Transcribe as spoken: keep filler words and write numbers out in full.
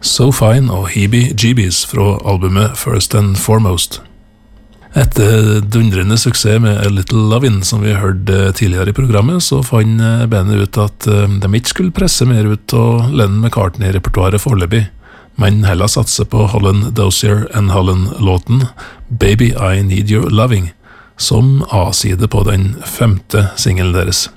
So Fine og Heebie Jeebies fra albumet First and Foremost. Etter dundrende suksess med A Little Lovin', som vi hørte tidligere i programmet, så fant bandet ut at de ikke skulle presse mer ut av Lennon McCartney-repertoaret foreløpig, men heller satse på Holland Dozier and Holland-låten Baby I Need Your Loving, som A-side på den femte singelen deres.